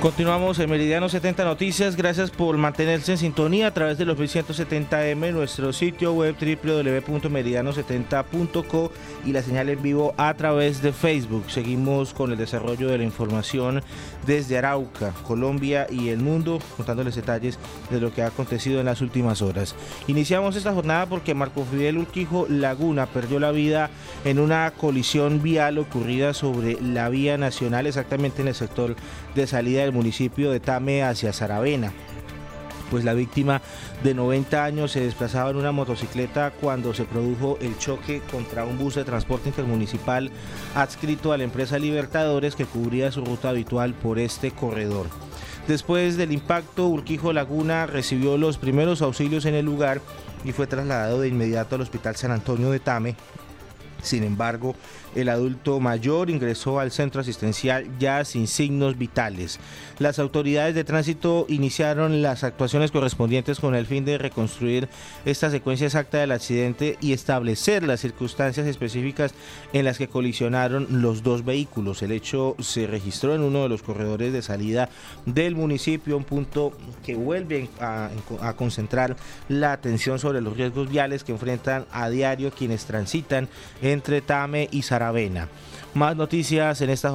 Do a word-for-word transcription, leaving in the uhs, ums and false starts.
Continuamos en Meridiano setenta Noticias. Gracias por mantenerse en sintonía a través de los mil ciento setenta eme, nuestro sitio web doble u doble u doble u punto meridiano setenta punto co y la señal en vivo a través de Facebook. Seguimos con el desarrollo de la información desde Arauca, Colombia y el mundo, contándoles detalles de lo que ha acontecido en las últimas horas. Iniciamos esta jornada porque Marco Fidel Urquijo Laguna perdió la vida en una colisión vial ocurrida sobre la vía nacional, exactamente en el sector de salida del municipio de Tame hacia Saravena. Pues la víctima de noventa años se desplazaba en una motocicleta cuando se produjo el choque contra un bus de transporte intermunicipal adscrito a la empresa Libertadores que cubría su ruta habitual por este corredor. Después del impacto, Urquijo Laguna recibió los primeros auxilios en el lugar y fue trasladado de inmediato al Hospital San Antonio de Tame. Sin embargo, el adulto mayor ingresó al centro asistencial ya sin signos vitales. Las autoridades de tránsito iniciaron las actuaciones correspondientes con el fin de reconstruir esta secuencia exacta del accidente y establecer las circunstancias específicas en las que colisionaron los dos vehículos. El hecho se registró en uno de los corredores de salida del municipio, un punto que vuelve a, a concentrar la atención sobre los riesgos viales que enfrentan a diario quienes transitan entre Tame y Saravena. Más noticias en esta